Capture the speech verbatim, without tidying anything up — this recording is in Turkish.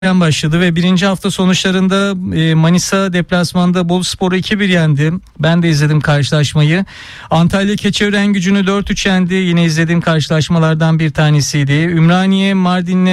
başladı ve birinci hafta sonuçlarında e, Manisa deplasmanda Boluspor'u iki bir yendi. Ben de izledim karşılaşmayı. Antalya Keçiören Gücü'nü dört üç yendi. Yine izlediğim karşılaşmalardan bir tanesiydi. Ümraniye Mardin'le